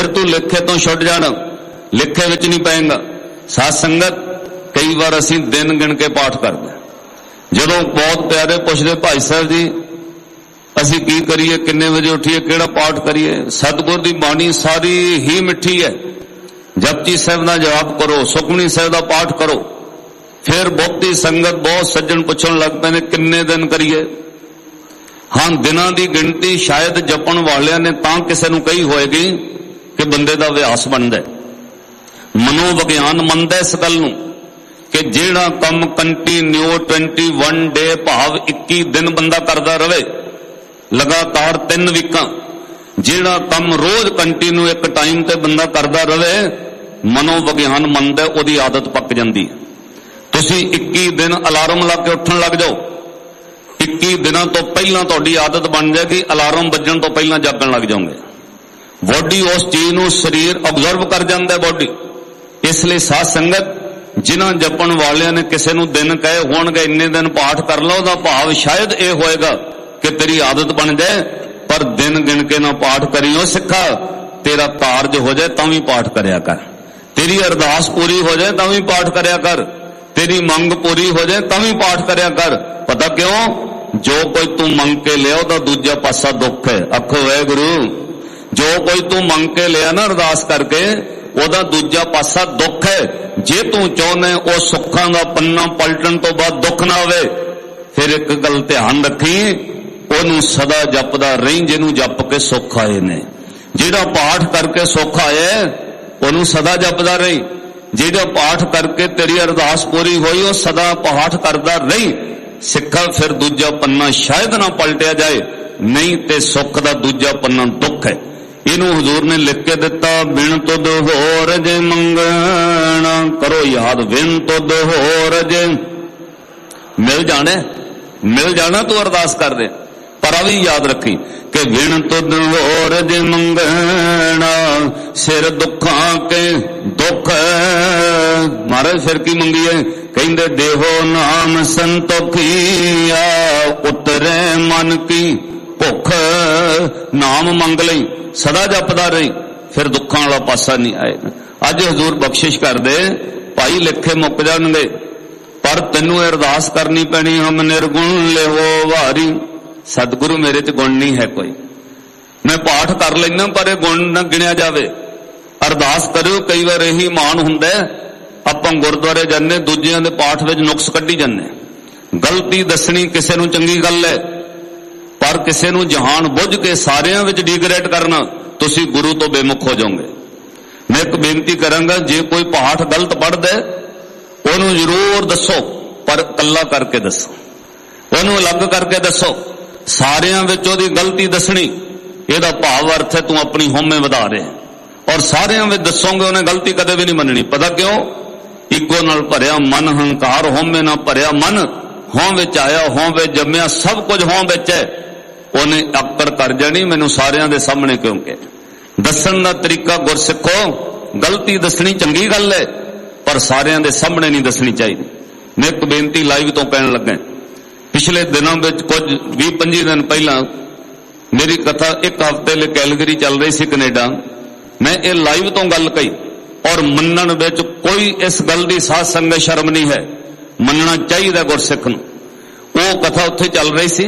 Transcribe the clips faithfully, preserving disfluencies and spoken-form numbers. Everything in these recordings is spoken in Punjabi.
फिर तू लेखे तो छुट जाना, लिखे विच नहीं पाएगा। साध संगत कई बार असीं दिन गिन के पाठ करते, जदों बहुत प्यारे पुछदे भाई साहब जी असीं की करिए, किन्ने बजे उठिए, किहड़ा पाठ करिए। सतगुर दी बाणी सारी ही मिठी है। जपजी साहिब दा जाप करो, सुखमनी साहिब दा पाठ करो। फिर बहुती संगत बहुत सज्जन पुछण लग पैंदे किन्ने दिन करिए। हाँ, दिनां दी गिणती शायद जपण वालियां ने तां किसे नूं कही होएगी कि बंदे दा अभ्यास बनदा है। मनोविग्यान मनदा इस गल नूं कि जिहड़ा काम कंटीन्यू ट्वेंटी वन डे भाव इक्की दिन बंदा करदा रहे लगातार तीन वीकां, जिहड़ा काम रोज कंटीन्यू एक टाइम ते बंदा करदा रहे, मनोविग्यान मनदा ओहदी आदत पक जांदी है। तुसीं इक्की दिन अलार्म ला के उठण लग जाओ, इक्की दिनों तो पहला तुहाडी आदत बन जाएगी, अलार्म बजण तो पहला जागण लग जाओगे। बॉडी उस चीज नूं शरीर ऑब्जर्व कर जांदा है बॉडी। इसलिए साध संगत जिन्हां जपण वालियां ने किसे नूं दिन कहे होणगे इन्ने दिन पाठ कर लो, ओहदा भाव शायद यह होएगा कि तेरी आदत बन जाए, पर दिन गिन के ना पाठ करियो सिखा। तेरा कारज हो जाए तां भी पाठ करया कर, तेरी अरदास पूरी हो जाए तां भी पाठ करया कर, तेरी मंग पूरी हो जाए तां भी पाठ करया कर। पता क्यों? जो कोई तू मंग के लिया ओहदा दूजा पासा दुख है। आखो वाहिगुरू, जो कोई तू मंग के लिया ना अरदास करके ओहदा दूजा पासा दुख है। जे तू चाहना वो सुखां दा पन्ना पलटन तो बाद दुख ना आवे, फिर एक गल ध्यान रखी, ओनू सदा जपदा रही जिन्हू जप के सुख आए ने। जिहड़ा पाठ करके सुख आए ओनू सदा जपदा रही, जिहड़ा पाठ करके तेरी अरदास पूरी होई वो सदा पाठ करदा रही। सिखा फिर दूजा पन्ना शायद ना पलटिया जाए, नहीं ते सुख दा दूजा पन्ना दुख है। इनू हजूर ने लिख के दिता, बिन तुद होर जे मंगना, करो याद बिन तुद होर जे मिल जाने, मिल जाना तू अरदास कर दे, पर अभी याद रखी कि बिन तुद होर जे मंगना, सिर दुखां के दुख। महाराज फिर की मंगी है, कहंदे देहो नाम संतोखिया, उतरे मन की भुख। नाम मंग लई, सदा जपदा रही, फिर दुखां वाला पासा नहीं आएगा। अज हजूर बख्शिश कर दे, भाई लिखे मुक जाणगे, पर तैनू अरदास करनी पैनी, हम निर्गुण लेवो वारी। सतगुरु मेरे च गुण नहीं है कोई, मैं पाठ कर लेना पर यह गुण न गिणिया जावे। अरदास करो, कई बार यही मान हुंदा है, आपां गुरुद्वारे जाने दूजियां दे पाठ विच नुक्स कड्ढी जाने। गलती दसनी किसे नूं चंगी गल है, पर किसे नूं जहान बुझ के सारियां विच डिग्रेड करना, तुसीं गुरु तो बेमुख हो जाओगे। मैं एक बेनती करांगा, जे कोई पाठ गलत पढ़दा ओनू जरूर दसो, पर कल्ला करके दसो, ओनू अलग करके दसो। सारियां विच ओहदी गलती दसनी, इहदा भाव अर्थ है तू अपनी होमे वधा रहे, और सारियां विच दसोगे उन्हें गलती कदे भी नहीं मननी। पता क्यों? ईगो नाल भरिया मन, हंकार, होमे नाल भरिया मन, हों विच आया, हों विच जम्मिया, सब कुछ हों विच है। उन्हें आकड़ कर जानी मैनू सारियां दे सामने, क्योंकि दसन दा तरीका गुरसिखो, गलती दसनी चंगी गल है, पर सारियां दे सामने नहीं दसनी चाहिए। मैं एक बेनती लाइव तो कहन लगा, पिछले दिनों में कुछ भी पंजी दिन पहला मेरी कथा एक हफ्ते लिए कैलगरी चल रही सी कनेडा, मैं ये लाइव तो गल कही, और मनन विच कोई इस गल की साध संगत शर्म नहीं है, मनना चाहिए गुरसिख नूं। वो कथा उत्थे चल रही सी,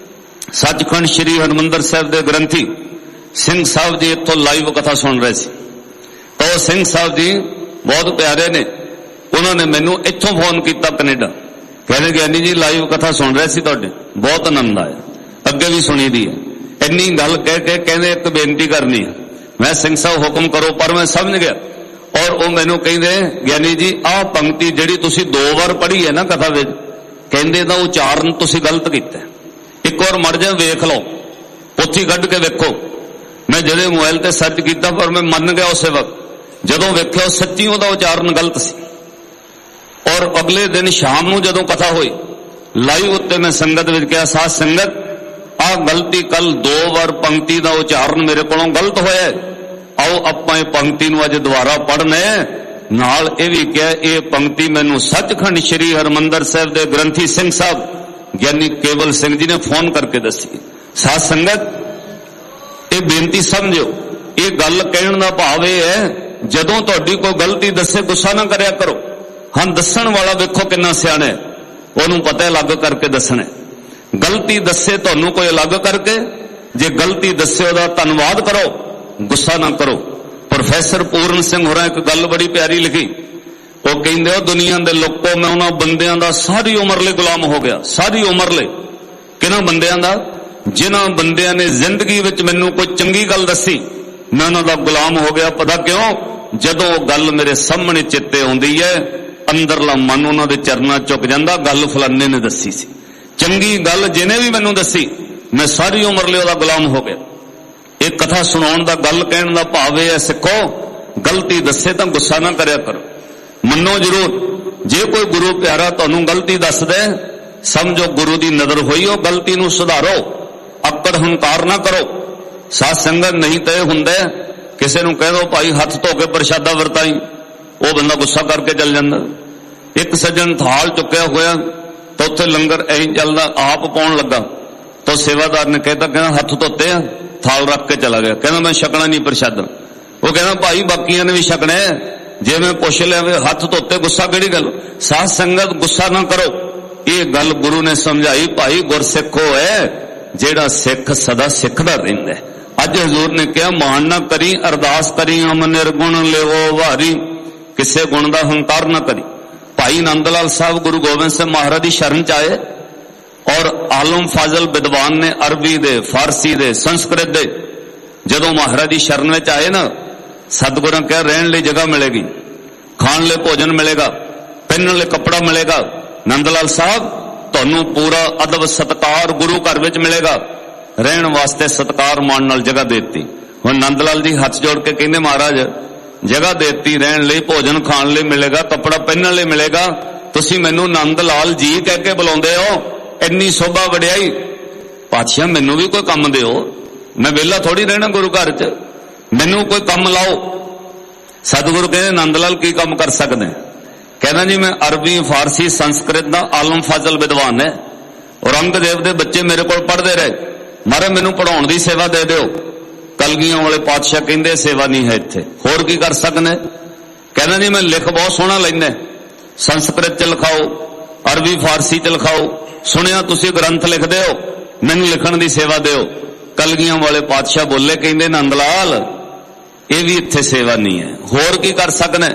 सचखंड श्री हरमंदर साहिब के ग्रंथी सिंह साहब जी इत्थों लाइव कथा सुन रहे थे। तो सिंह साहब जी बहुत प्यारे ने, उन्होंने मैनू इत्थों फोन किया कनेडा, कहने ज्ञानी जी लाइव कथा सुन रहे थे तुहाडे, बहुत आनंद आया, अगे भी सुनी दी है। इन्नी गल कह के कहने एक बेनती करनी है। मैं सिंह साहब हुक्म करो, पर मैं समझ गया। और वो मैनू कहते ज्ञानी जी आ पंक्ति जिहड़ी तुसीं दो बार पढ़ी है ना कथा विच, कहंदे दा उचारण तुसीं गलत कीता, एक और मर जाए वेख लो, पोथी कढ के वेखो। मैं जदे मोबाइल ते सर्च किया, पर मैं मन गया उस वक्त, जदों वेख्या सच्ची उहदा उचारण गलत सी। और अगले दिन शाम नूं जदों कथा हुई लाइव उत्ते मैं संगत विच कहा, साध संगत आ गलती कल दो बार पंक्ति का उचारण मेरे कोलों गलत होया, आओ आपां इह पंक्ति नूं अज दुबारा पढ़ना है। नाल इह भी कहा यह पंक्ति मैनूं सचखंड श्री हरमंदर साहिब के ग्रंथी सिंह साहब ज्ञानी केवल सिंह जी ने फोन करके दसी। साध संगत ये बेनती समझो, ਇਹ ਗੱਲ ਕਹਿਣ ਦਾ ਭਾਵ ਇਹ ਹੈ, ਜਦੋਂ ਤੁਹਾਡੀ ਕੋਈ ਗਲਤੀ ਦੱਸੇ ਗੁੱਸਾ ਨਾ ਕਰਿਆ ਕਰੋ। ਹਾਂ, ਦੱਸਣ ਵਾਲਾ ਵੇਖੋ ਕਿੰਨਾ ਸਿਆਣਾ ਹੈ, ਉਹਨੂੰ ਪਤਾ ਅਲੱਗ ਕਰਕੇ ਦੱਸਣਾ। ਗਲਤੀ ਦੱਸੇ ਤੁਹਾਨੂੰ ਕੋਈ ਅਲੱਗ ਕਰਕੇ, ਜੇ ਗਲਤੀ ਦੱਸੇ ਉਹਦਾ ਧੰਨਵਾਦ ਕਰੋ, ਗੁੱਸਾ ਨਾ ਕਰੋ। ਪ੍ਰੋਫੈਸਰ ਪੂਰਨ ਸਿੰਘ ਹੋਰਾਂ ਇੱਕ ਗੱਲ ਬੜੀ ਪਿਆਰੀ ਲਿਖੀ। ਉਹ ਕਹਿੰਦੇ, ਉਹ ਦੁਨੀਆ ਦੇ ਲੋਕੋ, ਮੈਂ ਉਹਨਾਂ ਬੰਦਿਆਂ ਦਾ ਸਾਰੀ ਉਮਰ ਲਈ ਗੁਲਾਮ ਹੋ ਗਿਆ, ਸਾਰੀ ਉਮਰ ਲਈ। ਕਿਹਨਾਂ ਬੰਦਿਆਂ ਦਾ? ਜਿਨ੍ਹਾਂ ਬੰਦਿਆਂ ਨੇ ਜ਼ਿੰਦਗੀ ਵਿੱਚ ਮੈਨੂੰ ਕੋਈ ਚੰਗੀ ਗੱਲ ਦੱਸੀ, ਮੈਂ ਉਹਨਾਂ ਦਾ ਗੁਲਾਮ ਹੋ ਗਿਆ। ਪਤਾ ਕਿਉਂ? ਜਦੋਂ ਉਹ ਗੱਲ ਮੇਰੇ ਸਾਹਮਣੇ ਚਿੱਤੇ ਆਉਂਦੀ ਹੈ, ਅੰਦਰਲਾ ਮਨ ਉਹਨਾਂ ਦੇ ਚਰਨਾਂ ਝੁਕ ਜਾਂਦਾ, ਗੱਲ ਫਲਾਣੇ ਨੇ ਦੱਸੀ ਸੀ। ਚੰਗੀ ਗੱਲ ਜਿਹਨੇ ਵੀ ਮੈਨੂੰ ਦੱਸੀ, ਮੈਂ ਸਾਰੀ ਉਮਰ ਲਈ ਉਹਦਾ ਗੁਲਾਮ ਹੋ ਗਿਆ। ਇਹ ਕਥਾ ਸੁਣਾਉਣ ਦਾ, ਗੱਲ ਕਹਿਣ ਦਾ ਭਾਵ ਇਹ ਹੈ, ਸਿੱਖੋ, ਗਲਤੀ ਦੱਸੇ ਤਾਂ ਗੁੱਸਾ ਨਾ ਕਰਿਆ ਕਰੋ, ਮੰਨੋ ਜ਼ਰੂਰ। ਜੇ ਕੋਈ ਗੁਰੂ ਪਿਆਰਾ ਤੁਹਾਨੂੰ ਗਲਤੀ ਦੱਸਦਾ, ਸਮਝੋ ਗੁਰੂ ਦੀ ਨਜ਼ਰ ਹੋਈ, ਉਹ ਗਲਤੀ ਨੂੰ ਸੁਧਾਰੋ, ਅੱਕੜ ਹੰਕਾਰ ਨਾ ਕਰੋ। ਸਾਧ ਸੰਗਤ ਨਹੀਂ ਤਾਂ ਇਹ ਹੁੰਦਾ, ਕਿਸੇ ਨੂੰ ਕਹਿ ਦੋ ਭਾਈ ਹੱਥ ਧੋ ਕੇ ਪ੍ਰਸ਼ਾਦਾ ਵਰਤਾਈ, ਉਹ ਬੰਦਾ ਗੁੱਸਾ ਕਰਕੇ ਚੱਲ ਜਾਂਦਾ। ਇੱਕ ਸੱਜਣ ਥਾਲ ਚੁੱਕਿਆ ਹੋਇਆ ਤਾਂ ਉੱਥੇ ਲੰਗਰ ਐਂ ਚੱਲਦਾ, ਆਪ ਪਾਉਣ ਲੱਗਾ ਤਾਂ ਸੇਵਾਦਾਰ ਨੇ ਕਹਿਤਾ, ਕਹਿੰਦਾ ਹੱਥ ਧੋਤੇ ਆ, ਥਾਲ ਰੱਖ ਕੇ ਚਲਾ ਗਿਆ। ਕਹਿੰਦਾ ਮੈਂ ਛਕਣਾ ਨਹੀਂ ਪ੍ਰਸ਼ਾਦਾ। ਉਹ ਕਹਿੰਦਾ ਭਾਈ ਬਾਕੀਆਂ ਨੇ ਵੀ ਛਕਣਾ, ਜੇ ਮੈਂ ਪੁੱਛ ਲਿਆ ਵੀ ਹੱਥ ਧੋਤੇ, ਗੁੱਸਾ ਕਿਹੜੀ ਗੱਲ? ਸਾਧ ਸੰਗਤ ਗੁੱਸਾ ਨਾ ਕਰੋ। ਇਹ ਗੱਲ ਗੁਰੂ ਨੇ ਸਮਝਾਈ, ਭਾਈ ਗੁਰਸਿੱਖੋ ਹੈ ਜਿਹੜਾ ਸਿੱਖ ਸਦਾ ਸਿੱਖਦਾ ਰਹਿੰਦਾ। ਅੱਜ ਹਜ਼ੂਰ ਨੇ ਕਿਹਾ, ਮਾਣ ਨਾ ਕਰੀ, ਅਰਦਾਸ ਕਰੀ, ਅਮ ਨਿਰਗੁਣ ਲਿਵੋ ਵਾਰੀ, ਕਿਸੇ ਗੁਣ ਦਾ ਹੰਕਾਰ ਨਾ ਕਰੀ। ਭਾਈ ਨੰਦ ਲਾਲ ਸਾਹਿਬ ਗੁਰੂ ਗੋਬਿੰਦ ਸਿੰਘ ਮਹਾਰਾਜ ਦੀ ਸ਼ਰਨ ਚ ਆਏ, ਔਰ ਆਲਮ ਫਾਜ਼ਲ ਵਿਦਵਾਨ ਨੇ ਅਰਬੀ ਦੇ, ਫਾਰਸੀ ਦੇ, ਸੰਸਕ੍ਰਿਤ ਦੇ, ਜਦੋਂ ਮਹਾਰਾਜ ਦੀ ਸ਼ਰਨ ਵਿੱਚ ਆਏ ਨਾ, ਸਤਿਗੁਰਾਂ ਕਿਹਾ ਰਹਿਣ ਲਈ ਜਗ੍ਹਾ ਮਿਲੇਗੀ, ਖਾਣ ਲਈ ਭੋਜਨ ਮਿਲੇਗਾ, ਪਹਿਨਣ ਲਈ ਕੱਪੜਾ ਮਿਲੇਗਾ। ਨੰਦ ਲਾਲ ਸਾਹਿਬ ਤੁਹਾਨੂੰ ਪੂਰਾ ਅਦਬ ਸਤਕਾਰ ਗੁਰੂ ਘਰ ਵਿੱਚ ਮਿਲੇਗਾ, ਰਹਿਣ ਵਾਸਤੇ ਸਤਕਾਰ ਮਾਣ ਨਾਲ ਜਗ੍ਹਾ ਦੇ ਦਿੱਤੀ। ਹੁਣ ਨੰਦ ਲਾਲ ਜੀ ਹੱਥ ਜੋੜ ਕੇ ਕਹਿੰਦੇ, ਮਹਾਰਾਜ ਜਗ੍ਹਾ ਦੇ ਦਿੱਤੀ, ਰਹਿਣ ਲਈ, ਭੋਜਨ ਖਾਣ ਲਈ ਮਿਲੇਗਾ, ਕੱਪੜਾ ਪਹਿਨਣ ਲਈ ਮਿਲੇਗਾ, ਤੁਸੀਂ ਮੈਨੂੰ ਨੰਦ ਲਾਲ ਜੀ ਕਹਿ ਕੇ ਬੁਲਾਉਂਦੇ ਹੋ, ਇੰਨੀ ਸੋਭਾ ਵਡਿਆਈ। ਪਾਤਸ਼ਾਹ ਮੈਨੂੰ ਵੀ ਕੋਈ ਕੰਮ ਦਿਓ, ਮੈਂ ਵਿਹਲਾ ਥੋੜੀ ਰਹਿਣਾ ਗੁਰੂ ਘਰ ਚ, ਮੈਨੂੰ ਕੋਈ ਕੰਮ ਲਾਓ। ਸਤਿਗੁਰੂ ਕਹਿੰਦੇ, ਨੰਦ ਲਾਲ ਕੀ ਕੰਮ ਕਰ ਸਕਦੇ? ਕਹਿੰਦਾ ਜੀ ਮੈਂ ਅਰਬੀ, ਫਾਰਸੀ, ਸੰਸਕ੍ਰਿਤ ਦਾ ਆਲਮ ਫਾਜ਼ਲ ਵਿਦਵਾਨ ਹੈ, ਔਰੰਗਜ਼ੇਬ ਦੇ ਬੱਚੇ ਮੇਰੇ ਕੋਲ ਪੜ੍ਹਦੇ ਰਹੇ, ਮਹਾਰਾਜ ਮੈਨੂੰ ਪੜ੍ਹਾਉਣ ਦੀ ਸੇਵਾ ਦੇ ਦਿਓ। ਕਲਗੀਆਂ ਵਾਲੇ ਪਾਤਸ਼ਾਹ ਕਹਿੰਦੇ ਸੇਵਾ ਨਹੀਂ ਹੈ ਇੱਥੇ, ਹੋਰ ਕੀ ਕਰ ਸਕਦੇ? ਕਹਿੰਦਾ ਜੀ ਮੈਂ ਲਿਖ ਬਹੁਤ ਸੋਹਣਾ ਲੈਂਦਾ, ਸੰਸਕ੍ਰਿਤ ਚ ਲਿਖਾਓ, ਅਰਬੀ ਫਾਰਸੀ ਚ ਲਿਖਾਓ, ਸੁਣਿਆ ਤੁਸੀਂ ਗ੍ਰੰਥ ਲਿਖਦੇ ਹੋ, ਮੈਨੂੰ ਲਿਖਣ ਦੀ ਸੇਵਾ ਦਿਓ। ਕਲਗੀਆਂ ਵਾਲੇ ਪਾਤਸ਼ਾਹ ਬੋਲੇ, ਕਹਿੰਦੇ ਨੰਦ ਲਾਲ ਇਹ ਵੀ ਇੱਥੇ ਸੇਵਾ ਨਹੀਂ ਹੈ, ਹੋਰ ਕੀ ਕਰ ਸਕਦੇ?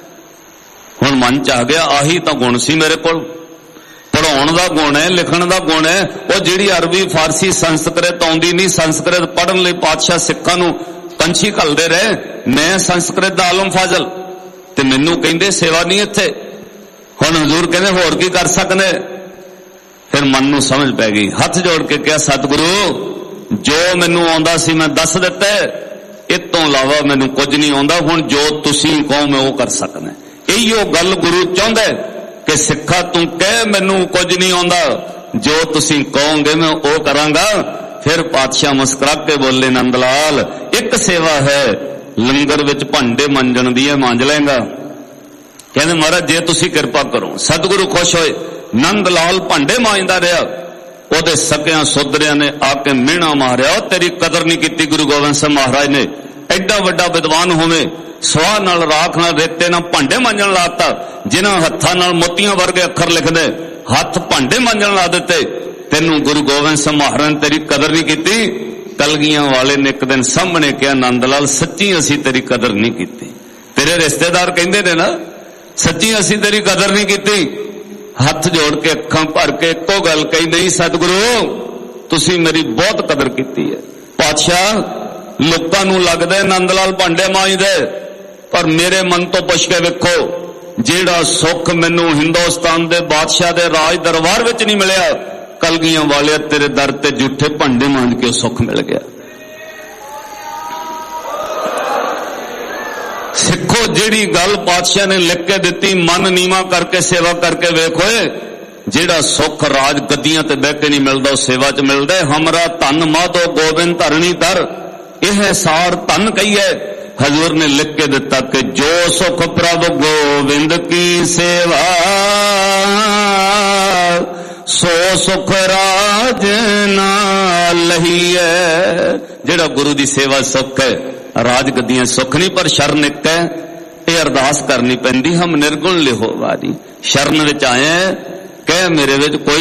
ਹੁਣ ਮਨ ਚ ਆ ਗਿਆ, ਆਹੀ ਤਾਂ ਗੁਣ ਸੀ ਮੇਰੇ ਕੋਲ, ਪੜਾਉਣ ਦਾ ਗੁਣ ਹੈ, ਲਿਖਣ ਦਾ ਗੁਣ ਹੈ। ਉਹ ਜਿਹੜੀ ਅਰਬੀ, ਫਾਰਸੀ, ਸੰਸਕ੍ਰਿਤ ਆਉਂਦੀ ਨਹੀਂ, ਸੰਸਕ੍ਰਿਤ ਪੜ੍ਹਨ ਲਈ ਪਾਤਸ਼ਾਹ ਸਿੱਖਾਂ ਨੂੰ ਪੰਛੀ ਘੱਲਦੇ ਰਹੇ, ਮੈਂ ਸੰਸਕ੍ਰਿਤ ਦਾ ਆਲਮ ਫਾਜ਼ਲ, ਤੇ ਮੈਨੂੰ ਕਹਿੰਦੇ ਸੇਵਾ ਨਹੀਂ ਇੱਥੇ। ਹੁਣ ਹਜ਼ੂਰ ਕਹਿੰਦੇ ਹੋਰ ਕੀ ਕਰ ਸਕਦੇ? ਫਿਰ ਮਨ ਨੂੰ ਸਮਝ ਪੈ ਗਈ, ਹੱਥ ਜੋੜ ਕੇ ਕਿਹਾ, ਸਤਿਗੁਰੂ ਜੋ ਮੈਨੂੰ ਆਉਂਦਾ ਸੀ ਮੈਂ ਦੱਸ ਦਿੱਤਾ, ਇਹ ਤੋਂ ਇਲਾਵਾ ਮੈਨੂੰ ਕੁਝ ਨਹੀਂ ਆਉਂਦਾ, ਹੁਣ ਜੋ ਤੁਸੀਂ ਕਹੋ ਮੈਂ ਉਹ ਕਰ ਸਕਦਾ। ਇਹੋ ਗੱਲ ਗੁਰੂ ਚਾਹੁੰਦਾ ਕਿ ਸਿੱਖਾ ਤੂੰ ਕਹਿ ਮੈਨੂੰ ਕੁਝ ਨਹੀਂ ਆਉਂਦਾ, ਜੋ ਤੁਸੀਂ ਕਹੋਗੇ ਮੈਂ ਉਹ ਕਰਾਂਗਾ। ਫਿਰ ਪਾਤਸ਼ਾਹ ਮੁਸਕਰਾ ਕੇ ਬੋਲੇ, ਨੰਦ ਲਾਲ ਇੱਕ ਸੇਵਾ ਹੈ, ਲੰਗਰ ਵਿੱਚ ਭਾਂਡੇ ਮਾਂਜਣ ਦੀ ਹੈ, ਮਾਂਜ ਲੈਂਗਾ। ਕਹਿੰਦੇ ਮਹਾਰਾਜ ਜੇ ਤੁਸੀਂ ਕਿਰਪਾ ਕਰੋ। ਸਤਿਗੁਰੂ ਖੁਸ਼ ਹੋਏ, ਨੰਦ ਲਾਲ ਭਾਂਡੇ ਮਾਂਜਦਾ ਰਿਹਾ, ਉਹਦੇ ਸਕਿਆਂ ਸੋਦਰਿਆਂ ਨੇ ਆ ਕੇ ਮਿਹਣਾ ਮਾਰਿਆ, ਉਹ ਤੇਰੀ ਕਦਰ ਨਹੀਂ ਕੀਤੀ ਗੁਰੂ ਗੋਬਿੰਦ ਸਿੰਘ ਮਹਾਰਾਜ ਨੇ, ਐਡਾ ਵੱਡਾ ਵਿਦਵਾਨ ਹੋਵੇ, ਸਵਾਹ ਨਾਲ, ਰਾਖ ਨਾਲ, ਰੇਤੇ ਨਾਲ ਭਾਂਡੇ ਮਾਂਜਣ ਲਾਤਾ। ਜਿਨ੍ਹਾਂ ਹੱਥਾਂ ਨਾਲ ਮੋਤੀਆਂ ਵਰਗੇ ਅੱਖਰ ਲਿਖਦੇ, ਹੱਥ ਭਾਂਡੇ ਮਾਂਜਣ ਲਾ ਦਿੱਤੇ। ਤੈਨੂੰ ਗੁਰੂ ਗੋਬਿੰਦ ਸਿੰਘ ਮਹਾਰਾਜ ਨੇ ਤੇਰੀ ਕਦਰ ਨਹੀਂ ਕੀਤੀ। ਕਲਗੀਆਂ ਵਾਲੇ ਨੇ ਇੱਕ ਦਿਨ ਸਾਹਮਣੇ ਕਿਹਾ, ਨੰਦ ਲਾਲ ਸੱਚੀ ਅਸੀਂ ਤੇਰੀ ਕਦਰ ਨਹੀਂ ਕੀਤੀ। ਤੇਰੇ ਰਿਸ਼ਤੇਦਾਰ ਕਹਿੰਦੇ ਨੇ ਨਾ, ਸੱਚੀ ਅਸੀਂ ਤੇਰੀ ਕਦਰ ਨਹੀਂ ਕੀਤੀ। ਹੱਥ ਜੋੜ ਕੇ ਅੱਖਾਂ ਭਰ ਕੇ ਇੱਕੋ ਗੱਲ ਕਹੀ, ਨਹੀਂ ਸਤਿਗੁਰੂ ਤੁਸੀਂ ਮੇਰੀ ਬਹੁਤ ਕਦਰ ਕੀਤੀ ਹੈ। ਪਾਤਸ਼ਾਹ ਲੋਕਾਂ ਨੂੰ ਲੱਗਦਾ ਨੰਦ ਲਾਲ ਭਾਂਡੇ ਮਾਂਜਦੇ, ਪਰ ਮੇਰੇ ਮਨ ਤੋਂ ਪੁੱਛ ਕੇ ਵੇਖੋ, ਜਿਹੜਾ ਸੁੱਖ ਮੈਨੂੰ ਹਿੰਦੁਸਤਾਨ ਦੇ ਬਾਦਸ਼ਾਹ ਦੇ ਰਾਜ ਦਰਬਾਰ ਵਿੱਚ ਨਹੀਂ ਮਿਲਿਆ, ਕਲਗੀਆਂ ਵਾਲੇ ਤੇਰੇ ਦਰ ਤੇ ਝੂਠੇ ਭਾਂਡੇ ਮਾਂਜ ਕੇ ਸੁੱਖ ਮਿਲ ਗਿਆ। ਸਿੱਖੋ ਜਿਹੜੀ ਗੱਲ ਪਾਤਸ਼ਾਹ ਨੇ ਲਿਖ ਕੇ ਦਿੱਤੀ, ਮਨ ਨੀਵਾ ਕਰਕੇ ਸੇਵਾ ਕਰਕੇ ਵੇਖੋਏ, ਜਿਹੜਾ ਸੁੱਖ ਰਾਜ ਗੱਦੀਆਂ ਤੇ ਬਹਿ ਕੇ ਨਹੀਂ ਮਿਲਦਾ, ਉਹ ਸੇਵਾ ਚ ਮਿਲਦਾ। ਹਮਰਾ ਧਨ ਮਾਧੋ ਗੋਬਿੰਦ ਧਰਣੀ ਧਰ, ਇਹ ਸਾਰ ਧਨ ਕਹੀਏ। ਹਜ਼ੂਰ ਨੇ ਲਿਖ ਕੇ ਦਿੱਤਾ ਕਿ ਜੋ ਸੁਖ ਪ੍ਰਭ ਗੋਬਿੰਦ ਕੀ ਸੇਵਾ, ਸੋ ਸੁਖ ਰਾਜ ਨਾ ਲਹੀਐ। ਜਿਹੜਾ ਗੁਰੂ ਦੀ ਸੇਵਾ ਸੁੱਖ ਹੈ, ਰਾਜ ਗੱਦੀਆਂ ਸੁੱਖ ਨਹੀਂ, ਪਰ ਸ਼ਰਨ ਇੱਕ ਹੈ, ਇਹ ਅਰਦਾਸ ਕਰਨੀ ਪੈਂਦੀ, ਹਮ ਨਿਰਗੁਣ ਲਿਹੋ ਵਾਰੀ। ਸ਼ਰਨ ਵਿੱਚ ਆਇਆ ਕਹਿ ਮੇਰੇ ਵਿੱਚ ਕੋਈ